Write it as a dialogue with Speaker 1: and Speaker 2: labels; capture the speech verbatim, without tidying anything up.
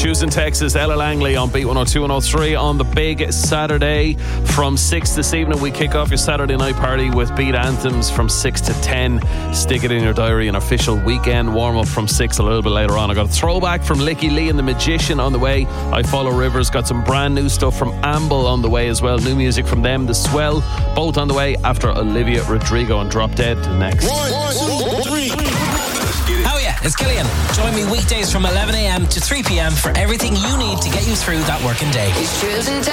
Speaker 1: Shoes in Texas, Ella Langley on Beat one oh two one oh three on the big Saturday from six this evening. We kick off your Saturday night party with Beat Anthems from six to ten. Stick it in your diary, an official weekend warm-up from six a little bit later on. I got a throwback from Licky Lee and the Magician on the way. I Follow Rivers, got some brand new stuff from Amble on the way as well. New music from them, The Swell, both on the way after Olivia Rodrigo and Drop Dead next.
Speaker 2: One, one, two, three.
Speaker 3: Oh yeah, it's Killian. Join me weekdays from eleven a.m. to three p.m. for everything you need to get you through that working day.